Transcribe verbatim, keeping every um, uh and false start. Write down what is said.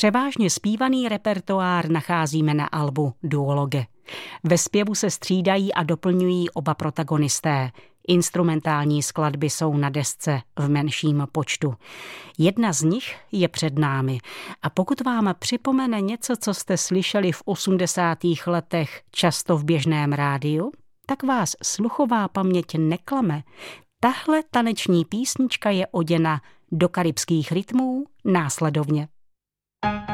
Převážně zpívaný repertoár nacházíme na albu Duologe. Ve zpěvu se střídají a doplňují oba protagonisté. Instrumentální skladby jsou na desce v menším počtu. Jedna z nich je před námi a pokud vám připomene něco, co jste slyšeli v osmdesátých letech často v běžném rádiu, tak vás sluchová paměť neklame. Tahle taneční písnička je oděna do karibských rytmů následovně.